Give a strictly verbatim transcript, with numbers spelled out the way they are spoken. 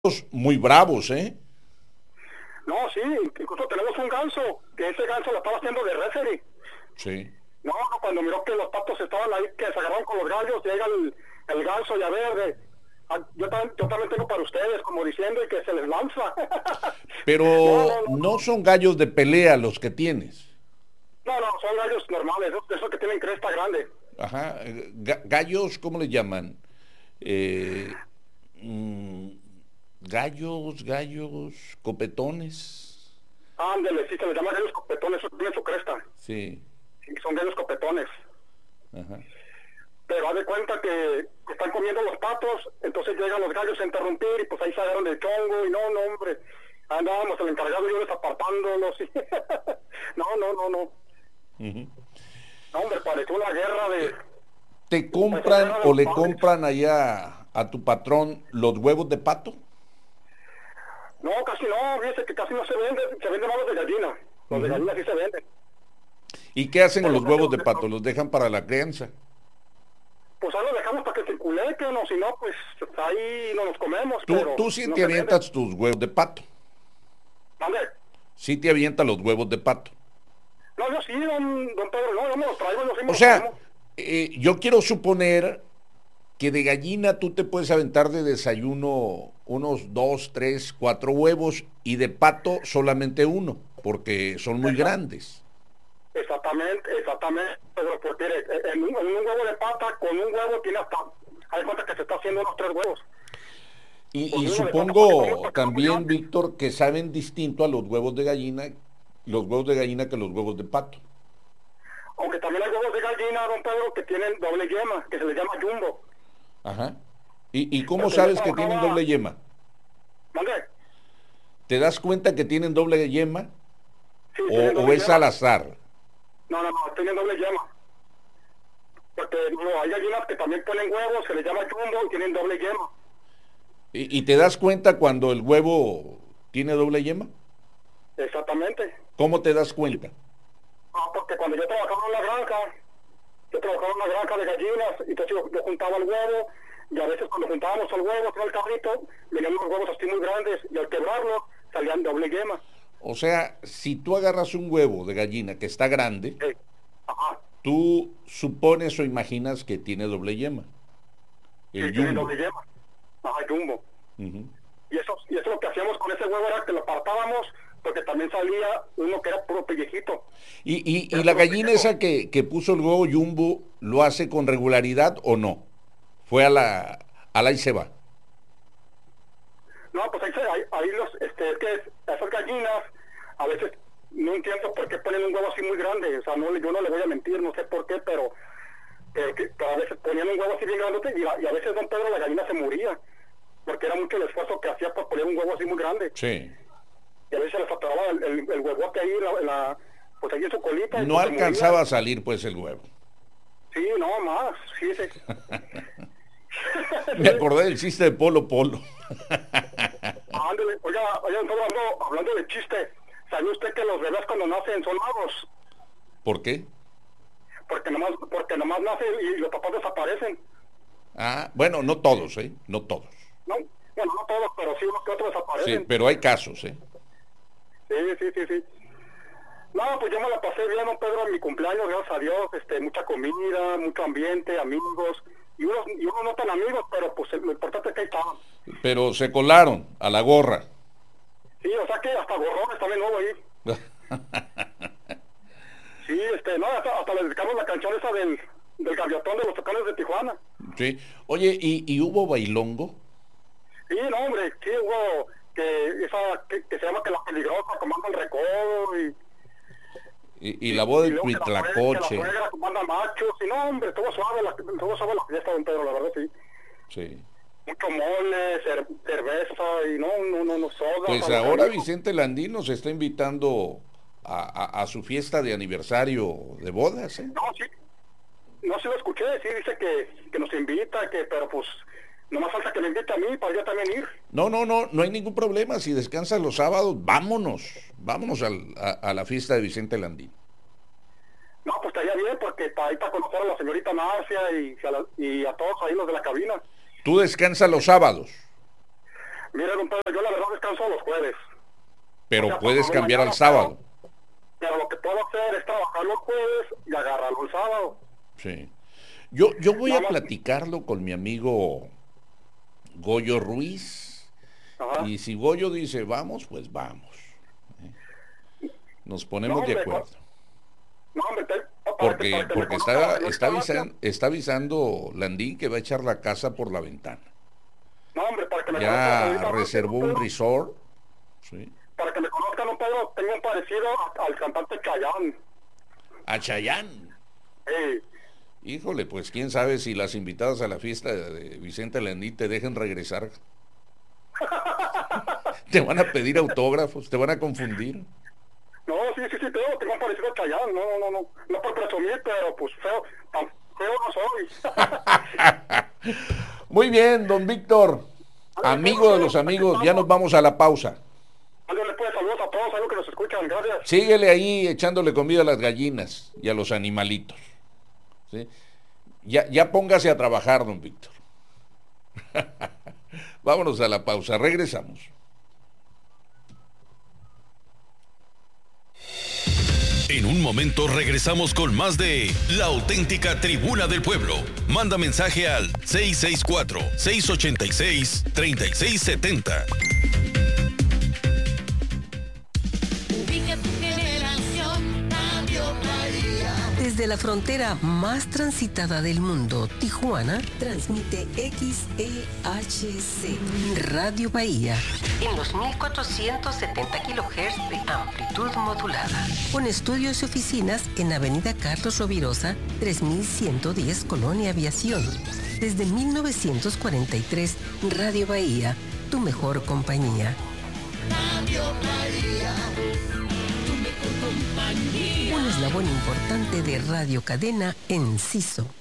muy bravos, ¿eh? No, sí, incluso tenemos un ganso, que ese ganso lo estaba haciendo de referee. Sí. No, no, cuando miró que los patos estaban ahí, que se agarraron con los gallos, llega el, el ganso y a ver, de, a, yo, también, yo también tengo para ustedes, como diciendo, y que se les lanza. no, Pero no, no, no son gallos de pelea los que tienes. no, no, son gallos normales, esos, esos que tienen cresta grande. Ajá. Ga- Gallos, ¿cómo le llaman? Eh, mm, gallos, gallos, copetones. Ándele, sí, se les llama gallos copetones, esos tienen su cresta. Sí. Sí, son gallos copetones. Ajá. Pero haz de cuenta que están comiendo los patos, entonces llegan los gallos a interrumpir y pues ahí se agarran del chongo y no, no, hombre, andábamos el encargado y yo desapartándolos y no, no, no, no, Ujú. no, hombre, pareció una guerra de, ¿Te pareció una compran guerra de o los le padres. compran allá a tu patrón los huevos de pato? No, casi no, fíjese que casi no se vende, se venden más los de gallina, los de Ujú. gallina sí se venden. ¿Y qué hacen con Pero los casi huevos los de de pato? pato, ¿Los dejan para la crianza? pues ahí los dejamos para que circulen, o si no, pues ahí no los comemos, Tú, pero tú sí no te se venden. avientas tus huevos de pato. ¿Dónde? Sí te avientas los huevos de pato. No, yo sí, don, don Pedro, no, yo me los traigo, yo sí me O los sea, como. eh, yo quiero suponer que de gallina tú te puedes aventar de desayuno unos dos, tres, cuatro huevos y de pato solamente uno, porque son muy Exacto. grandes. Exactamente, exactamente, Pedro, porque mire, en un, en un huevo de pata, con un huevo tiene hasta, hay cuenta que se está haciendo unos tres huevos. Y, Con y uno de pata, porque son, supongo porque son muy también, grandes. Víctor, que saben distinto a los huevos de gallina, los huevos de gallina que los huevos de pato. Aunque también hay huevos de gallina, don Pedro, que tienen doble yema, que se les llama jumbo. Ajá. ¿Y, y cómo Porque yo sabes que tienen trabajaba, doble yema? ¿mande? ¿Te das cuenta que tienen doble yema? Sí, ¿O, tienen o doble es al yema. azar? No, no, no, tienen doble yema. Porque no, hay gallinas que también ponen huevos, se les llama jumbo y tienen doble yema. ¿Y, y te das cuenta cuando el huevo tiene doble yema? Exactamente. ¿Cómo te das cuenta? Ah, porque cuando yo trabajaba en la granja, yo trabajaba en una granja de gallinas, y entonces yo, yo juntaba el huevo, y a veces cuando juntábamos el huevo con el carrito, venían unos huevos así muy grandes, y al quebrarlos salían doble yema. O sea, si tú agarras un huevo de gallina que está grande, Sí. Ajá, tú supones o imaginas que tiene doble yema, sí, el tiene jumbo. doble yema. Ajá, jumbo. Ujú. Y eso, y eso lo que hacíamos con ese huevo era que lo apartábamos, porque también salía uno que era puro pellejito. ¿Y, y, y Era la puro gallina pellejo. esa que, que puso el huevo jumbo lo hace con regularidad o no? Fue a la, a la y se va. No, pues ahí, se- ahí, ahí los, este, es que esas gallinas, a veces no entiendo por qué ponen un huevo así muy grande, o sea, no, yo no le voy a mentir, no sé por qué, pero, pero que, que a veces ponían un huevo así bien grandote y, a- y a veces don Pedro la gallina se moría, porque era mucho el esfuerzo que hacía por poner un huevo así muy grande, Sí. y a veces se le atoraba el, el, el huevote ahí, la, la, pues ahí en su colita, y No pues se alcanzaba moría. a salir pues el huevo. Sí, no, más, sí, sí. Me acordé del chiste de Polo Polo. Ándale, oiga, oiga, don Pedro, hablando, hablando de chiste, ¿sabía usted que los bebés cuando nacen son magos? ¿Por qué? Porque nomás, porque nomás nacen y los papás desaparecen. Ah, bueno, no todos, ¿eh? No todos. No, bueno, no todos, pero sí unos que otros Sí, desaparecen. pero hay casos, ¿eh? Sí, sí, sí, sí. No, pues yo me la pasé bien, don Pedro, en mi cumpleaños, gracias a Dios, este, mucha comida, mucho ambiente, amigos, y unos, y unos no tan amigos, pero pues lo importante es que ahí estaban. Pero se colaron a la gorra. Sí, o sea que hasta gorrones también nuevo ahí. Sí, este, no, hasta, hasta le dedicamos la canción esa del, del gaviotón de los Tucanes de Tijuana. Sí. Oye, ¿y, y hubo bailongo? Sí, no, hombre, sí, hubo que esa, que, que se llama que la peligrosa comanda el recodo y... Y, y la voz y de luego que la, suegra, que la Huitlacoche. suegra comanda machos, y no, hombre, estuvo suave la, estuvo suave la fiesta, don Pedro, la verdad, sí. Sí. Mucho mole, cer, cerveza, y no, no, no, no, soda. Pues para los ahora amigos. Vicente Landino se está invitando a, a, a su fiesta de aniversario de bodas, ¿eh? No, sí, no se lo escuché, sí, dice que, que nos invita, que, pero pues, nomás falta que me invite a mí para yo también ir. No, no, no, no hay ningún problema. Si descansas los sábados, vámonos. Vámonos al, a, a la fiesta de Vicente Landino. No, pues estaría bien, porque para ahí para conocer a la señorita Marcia y a, la, y a todos ahí los de la cabina. Tú descansas los sábados. Mira, don Pedro, yo la verdad descanso los jueves. Pero O sea, puedes pasado cambiar mañana, al sábado. Pero, pero lo que puedo hacer es trabajar los jueves y agarrarlo el sábado. Sí. Yo, yo voy a Nada más- platicarlo con mi amigo Goyo Ruiz. Ajá. Y si Goyo dice vamos, pues vamos. ¿eh? Nos ponemos No, de hombre, acuerdo. No, hombre, te- para que- Porque, para que me porque conozca, está, para que me está, conozca. avisan- está avisando Landín que va a echar la casa por la ventana. No, hombre, para que me conozca, Ya ahorita, reservó don un Pedro, resort. ¿Sí? Para que me conozcan, don Pedro, tengo un parecido a- al cantante Chayanne. A Chayán. Eh, Híjole, pues quién sabe si las invitadas a la fiesta de Vicente Landín te dejen regresar. Te van a pedir autógrafos, te van a confundir. no, sí, sí, sí, tengo, tengo un parecido a Chayanne. No, no, no, no por presumir, pero pues feo, tan feo no soy. Muy bien, don Víctor. Amigo de los amigos, ya nos vamos a la pausa. Ándale, pues, saludos a todos, algo que nos escuchan, gracias. Síguele ahí echándole comida a las gallinas y a los animalitos. ¿Sí? Ya, ya póngase a trabajar, don Víctor. Vámonos a la pausa, regresamos. En un momento regresamos con más de La Auténtica Tribuna del Pueblo. Manda mensaje al seis seis cuatro, seis ocho seis, tres seis siete cero. Ubica tu generación, Radio Bahía. Desde la frontera más transitada del mundo, Tijuana, transmite X E H C, Radio Bahía, en los mil cuatrocientos setenta kilohertz de amplitud modulada, con estudios y oficinas en Avenida Carlos Rovirosa, tres mil ciento diez, Colonia Aviación. Desde mil novecientos cuarenta y tres, Radio Bahía, tu mejor compañía. Radio Bahía, tu mejor compañía. Un eslabón importante de Radio Cadena Enciso.